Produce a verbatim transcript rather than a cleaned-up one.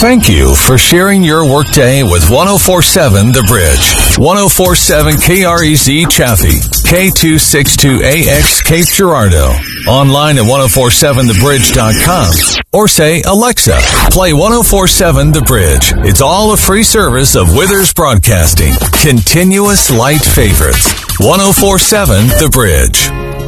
Thank you for sharing your workday with ten forty-seven The Bridge. ten forty-seven K R E Z Chaffee, K two sixty-two A X Cape Girardeau. Online at ten forty-seven the bridge dot com. Or say, Alexa, play ten forty-seven The Bridge. It's all a free service of Withers Broadcasting. Continuous light favorites. ten forty-seven The Bridge.